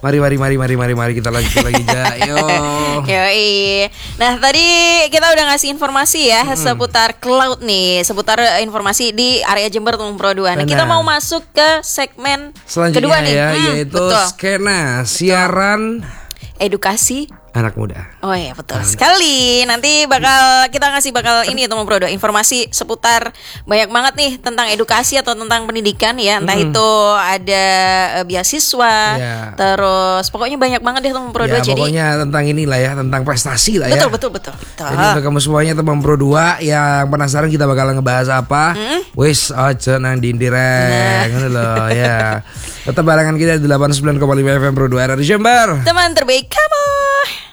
Mari kita lanjut lagi Ja. Yoi. Nah tadi kita udah ngasih informasi ya seputar cloud nih, seputar informasi di area Jember Tumong Pro 2. Nah kita mau masuk ke segmen kedua nih ya, yaitu betul. Skena siaran edukasi anak muda. Oh iya betul sekali. Nanti kita ngasih ini Tumong Pro 2 informasi seputar banyak banget nih tentang edukasi atau tentang pendidikan ya. Entah itu ada beasiswa, terus pokoknya banyak banget deh Tumong Pro 2. Jadi pokoknya tentang inilah ya, tentang prestasi lah ya. Betul. Jadi untuk kamu semuanya Tumong Pro 2 yang penasaran kita bakal ngebahas apa? Wis aja nang dindireng ngono loh ya. Tetap barengan kita di 89,5 FM Pro 2 RRI Jember. Teman terbaik kamu.